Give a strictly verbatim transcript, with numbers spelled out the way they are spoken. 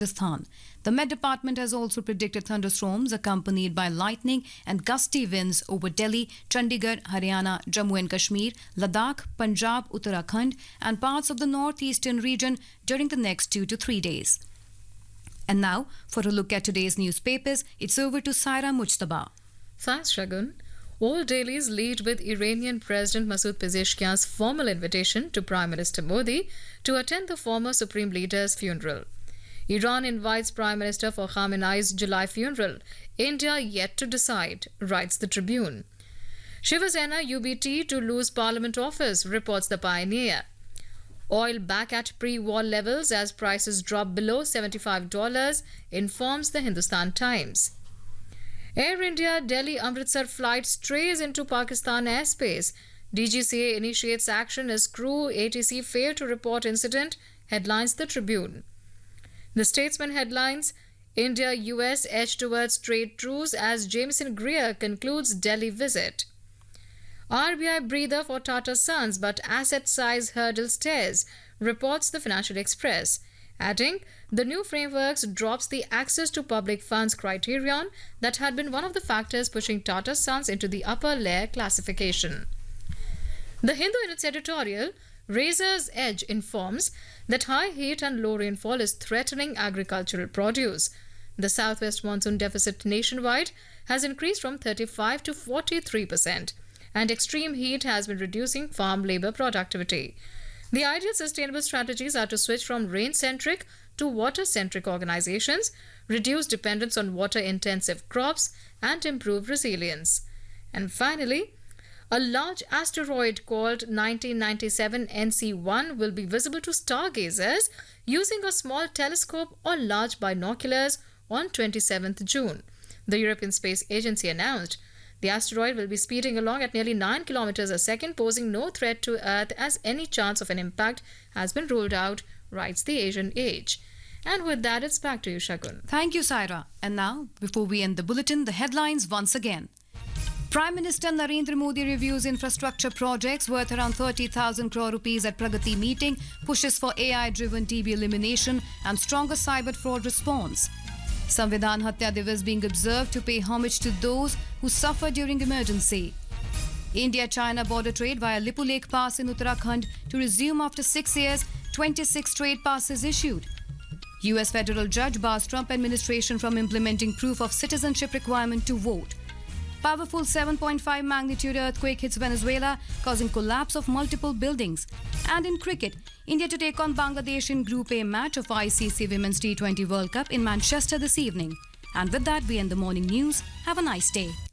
Rajasthan. The Met Department has also predicted thunderstorms accompanied by lightning and gusty winds over Delhi, Chandigarh, Haryana, Jammu and Kashmir, Ladakh, Punjab, Uttarakhand, and parts of the northeastern region during the next two to three days. And now, for a look at today's newspapers, it's over to Saira Mujtaba. Thanks, Shagun. All dailies lead with Iranian President Masoud Pezeshkian's formal invitation to Prime Minister Modi to attend the former Supreme Leader's funeral. Iran invites Prime Minister for Khamenei's July funeral. India yet to decide, writes the Tribune. Shiva Sena U B T to lose Parliament office, reports the Pioneer. Oil back at pre-war levels as prices drop below seventy-five dollars, informs the Hindustan Times. Air India Delhi Amritsar flight strays into Pakistan airspace. D G C A initiates action as crew A T C failed to report incident, headlines the Tribune. The Statesman headlines, India U S edge towards trade truce as Jameson Greer concludes Delhi visit. R B I breather for Tata Sons, but asset size hurdle stairs, reports the Financial Express, adding the new frameworks drops the access to public funds criterion that had been one of the factors pushing Tata Sons into the upper layer classification. The Hindu in its editorial, Razor's Edge, informs that high heat and low rainfall is threatening agricultural produce. The southwest monsoon deficit nationwide has increased from thirty-five to forty-three percent, and extreme heat has been reducing farm labor productivity. The ideal sustainable strategies are to switch from rain-centric to water-centric organizations, reduce dependence on water-intensive crops, and improve resilience. And finally, a large asteroid called nineteen ninety-seven N C one will be visible to stargazers using a small telescope or large binoculars on twenty-seventh June. The European Space Agency announced the asteroid will be speeding along at nearly nine kilometers a second, posing no threat to Earth as any chance of an impact has been ruled out, writes the Asian Age. And with that, it's back to you, Shagun. Thank you, Saira. And now, before we end the bulletin, the headlines once again. Prime Minister Narendra Modi reviews infrastructure projects worth around thirty thousand crore rupees at Pragati meeting, pushes for A I-driven T B elimination and stronger cyber fraud response. Samvidhan Hatya Divas being observed to pay homage to those who suffered during emergency. India-China border trade via Lipu Lake Pass in Uttarakhand to resume after six years, twenty-six trade passes issued. U S federal judge bars Trump administration from implementing proof of citizenship requirement to vote. Powerful seven point five magnitude earthquake hits Venezuela, causing collapse of multiple buildings. And in cricket, India to take on Bangladesh in Group A match of I C C Women's T twenty World Cup in Manchester this evening. And with that, we end the morning news. Have a nice day.